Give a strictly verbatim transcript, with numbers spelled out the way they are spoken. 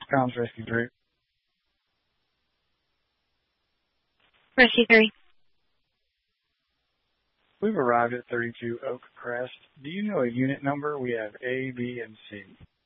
Comms Rescue Group. Rescue three. We've arrived at thirty-two Oak Crest. Do you know a unit number? We have A, B, and C.